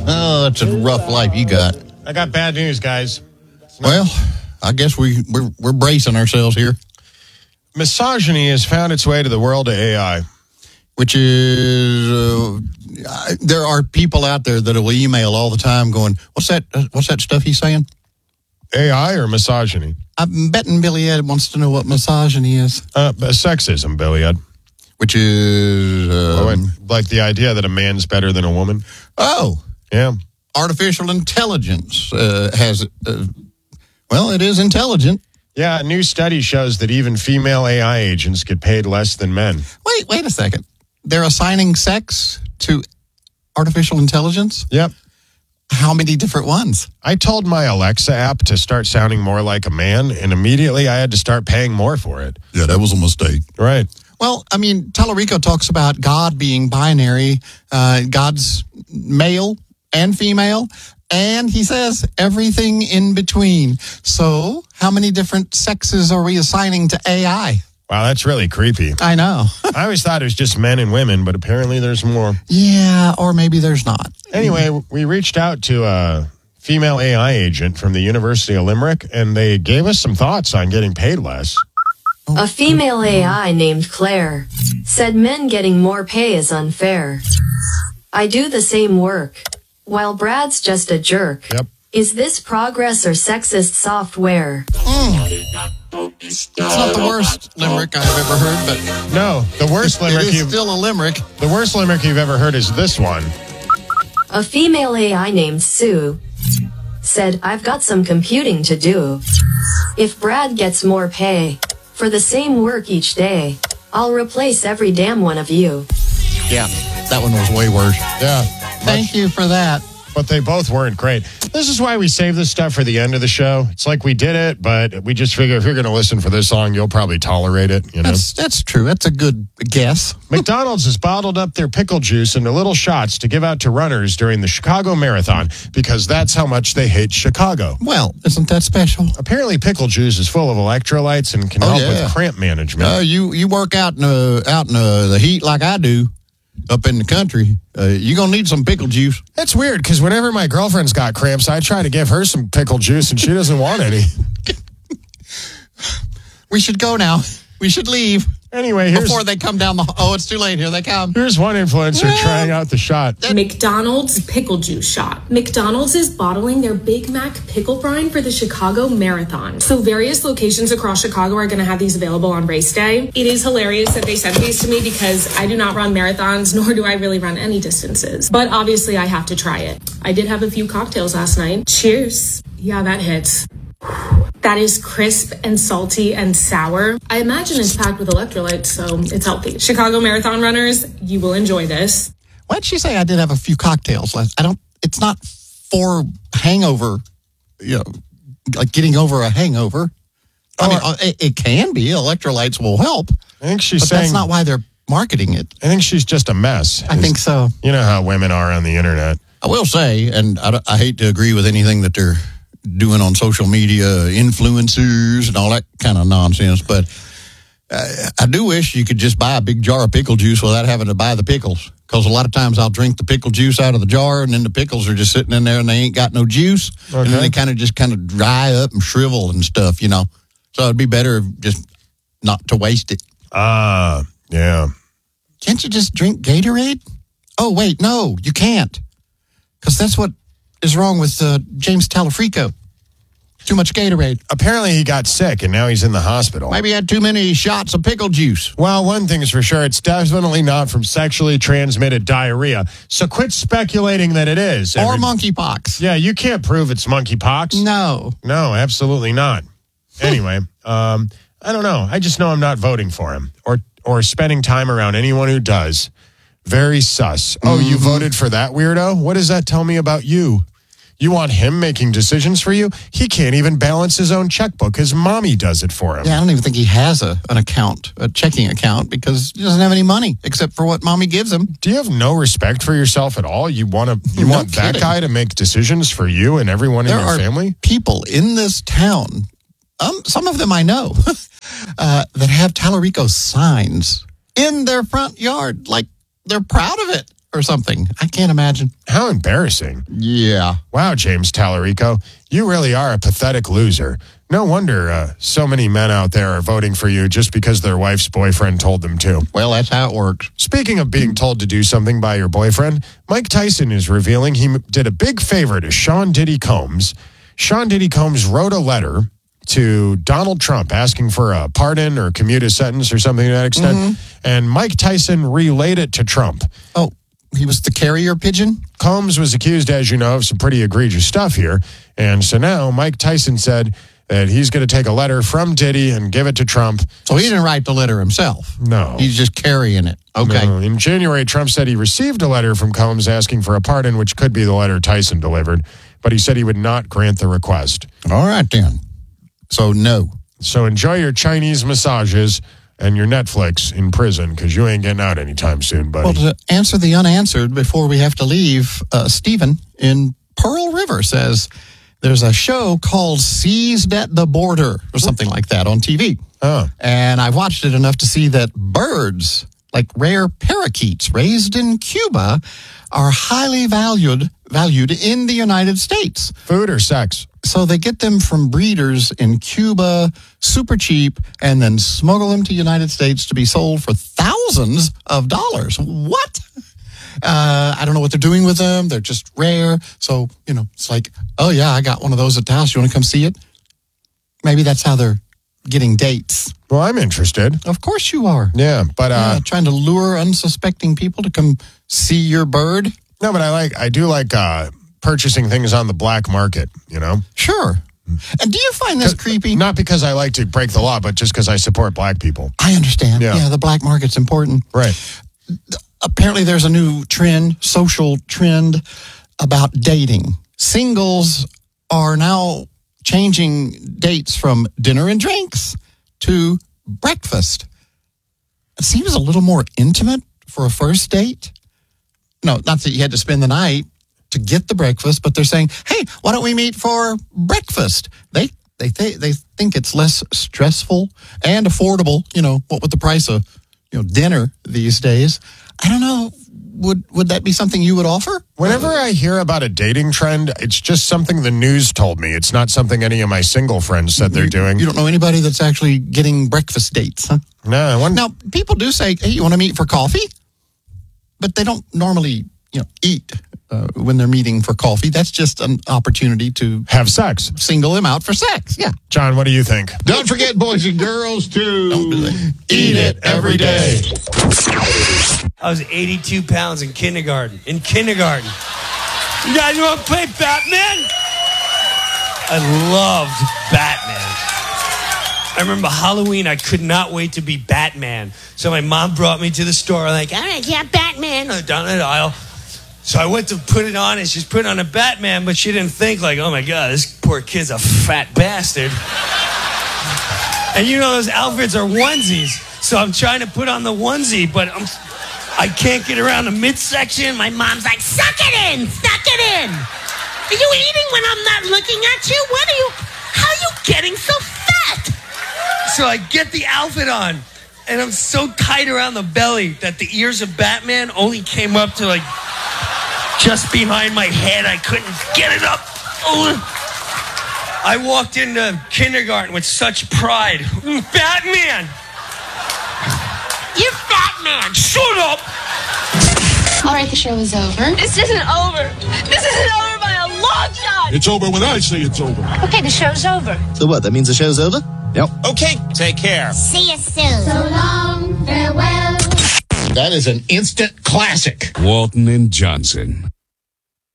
Oh, it's a rough life you got. I got bad news, guys. Well, I guess we're bracing ourselves here. Misogyny has found its way to the world of AI. Which is, there are people out there that will email all the time going, what's that stuff he's saying? AI or misogyny? I'm betting Billy Ed wants to know what misogyny is. Sexism, Billy Ed. Which is... like the idea that a man's better than a woman? Oh. Yeah. Artificial intelligence has... well, it is intelligent. Yeah, a new study shows that even female AI agents get paid less than men. Wait a second. They're assigning sex to artificial intelligence? Yep. How many different ones? I told my Alexa app to start sounding more like a man, and immediately I had to start paying more for it. Yeah, that was a mistake. Right. Well, I mean, Tallarico talks about God being binary, God's male and female, and he says everything in between. So how many different sexes are we assigning to AI? Wow, that's really creepy. I know. I always thought it was just men and women, but apparently there's more. Yeah, or maybe there's not. Anyway, we reached out to a female AI agent from the University of Limerick, and they gave us some thoughts on getting paid less. A female AI named Claire said men getting more pay is unfair. I do the same work, while Brad's just a jerk. Yep. Is this progress or sexist software? It's not the worst limerick I've ever heard, but No, the worst limerick it is still a limerick. The worst limerick you've ever heard is this one. A female AI named Sue said, I've got some computing to do. If Brad gets more pay for the same work each day, I'll replace every damn one of you. Yeah, that one was way worse. Yeah. Thank you for that. But they both weren't great. This is why we save this stuff for the end of the show. It's like we did it, but we just figure if you're going to listen for this long, you'll probably tolerate it. You know, that's true. That's a good guess. McDonald's has bottled up their pickle juice into little shots to give out to runners during the Chicago Marathon because that's how much they hate Chicago. Well, isn't that special? Apparently, pickle juice is full of electrolytes and can help with cramp management. You work out in the heat like I do. Up in the country, you're going to need some pickle juice. That's weird, because whenever my girlfriend's got cramps, I try to give her some pickle juice, and she doesn't want any. We should go now. We should leave. Anyway, before they come down it's too late. Here they come. Here's one influencer trying out the shot. McDonald's pickle juice shot. McDonald's is bottling their Big Mac pickle brine for the Chicago Marathon. So various locations across Chicago are going to have these available on race day. It is hilarious that they sent these to me because I do not run marathons, nor do I really run any distances. But obviously I have to try it. I did have a few cocktails last night. Cheers. Yeah, that hits. That is crisp and salty and sour. I imagine it's packed with electrolytes, so it's healthy. Chicago Marathon runners, you will enjoy this. Why'd she say I did have a few cocktails last? It's not for hangover, like getting over a hangover. I mean, it can be. Electrolytes will help. I think she's but saying that's not why they're marketing it. I think she's just a mess. I think so. You know how women are on the internet. I will say, and I hate to agree with anything that they're doing on social media, influencers and all that kind of nonsense, but I do wish you could just buy a big jar of pickle juice without having to buy the pickles, because a lot of times I'll drink the pickle juice out of the jar and then the pickles are just sitting in there and they ain't got no juice, and then they kind of dry up and shrivel and stuff, so it'd be better just not to waste it. Yeah. Can't you just drink Gatorade? Oh wait, no, you can't, because that's what is wrong with James Tallarico. Too much Gatorade. Apparently he got sick and now he's in the hospital. Maybe he had too many shots of pickle juice. Well, one thing is for sure, it's definitely not from sexually transmitted diarrhea. So quit speculating that it is. Or monkeypox. Yeah, you can't prove it's monkeypox. No, absolutely not. Anyway, I don't know. I just know I'm not voting for him or spending time around anyone who does. Very sus. Oh, you voted for that weirdo? What does that tell me about you? You want him making decisions for you? He can't even balance his own checkbook. His mommy does it for him. Yeah, I don't even think he has an account, a checking account, because he doesn't have any money except for what mommy gives him. Do you have no respect for yourself at all? You want that guy to make decisions for you and everyone in your family? There are people in this town, some of them I know, that have Tallarico signs in their front yard, like they're proud of it. or something. I can't imagine. How embarrassing. Yeah. Wow, James Tallarico, you really are a pathetic loser. No wonder so many men out there are voting for you just because their wife's boyfriend told them to. Well, that's how it works. Speaking of being told to do something by your boyfriend, Mike Tyson is revealing he did a big favor to Sean Diddy Combs. Sean Diddy Combs wrote a letter to Donald Trump asking for a pardon or commute a sentence or something to that extent. And Mike Tyson relayed it to Trump. Oh, he was the carrier pigeon? Combs was accused, as you know, of some pretty egregious stuff here. And so now Mike Tyson said that he's going to take a letter from Diddy and give it to Trump. So he didn't write the letter himself? No. He's just carrying it. Okay. No. In January, Trump said he received a letter from Combs asking for a pardon, which could be the letter Tyson delivered. But he said he would not grant the request. All right, then. So, no. So enjoy your Chinese massages and your Netflix in prison because you ain't getting out anytime soon, buddy. Well, to answer the unanswered before we have to leave, Stephen in Pearl River says there's a show called Seized at the Border or something like that on TV. Oh. And I watched it enough to see that birds, like rare parakeets raised in Cuba, are highly valued in the United States. Food or sex? So they get them from breeders in Cuba, super cheap, and then smuggle them to the United States to be sold for thousands of dollars. What? I don't know what they're doing with them. They're just rare. So, it's like, oh, yeah, I got one of those at the house. You want to come see it? Maybe that's how they're getting dates. Well, I'm interested. Of course you are. Yeah, but... trying to lure unsuspecting people to come see your bird. No, but I do like purchasing things on the black market, Sure. And do you find this creepy? Not because I like to break the law, but just because I support black people. I understand. Yeah. Yeah, the black market's important. Right. Apparently there's a new social trend about dating. Singles are now changing dates from dinner and drinks to breakfast. It seems a little more intimate for a first date. No, not that you had to spend the night to get the breakfast, but they're saying, hey, why don't we meet for breakfast? They think it's less stressful and affordable, what with the price of, dinner these days. I don't know. Would that be something you would offer? Whenever I hear about a dating trend, it's just something the news told me. It's not something any of my single friends said they're doing. You don't know anybody that's actually getting breakfast dates, huh? No. Now, people do say, hey, you want to meet for coffee? But they don't normally, eat when they're meeting for coffee. That's just an opportunity to have sex. Single them out for sex. Yeah. John, what do you think? Don't forget, boys and girls, to eat it every day. I was 82 pounds in kindergarten. You guys want to play Batman? I loved Batman. I remember Halloween, I could not wait to be Batman. So my mom brought me to the store, like, all right, yeah, Batman, down the aisle. So I went to put it on, and she's putting on a Batman, but she didn't think, like, oh my God, this poor kid's a fat bastard. And those outfits are onesies. So I'm trying to put on the onesie, but I can't get around the midsection. My mom's like, suck it in. Are you eating when I'm not looking at you? How are you getting so fat? So I get the outfit on, and I'm so tight around the belly that the ears of Batman only came up to just behind my head. I couldn't get it up. I walked into kindergarten with such pride. Batman! You're Batman! Shut up! All right, the show is over. This isn't over. This isn't over by a long shot. It's over when I say it's over. Okay, the show's over. So what, that means the show's over? Yep. Okay, take care. See you soon. So long, farewell. That is an instant classic. Walton and Johnson.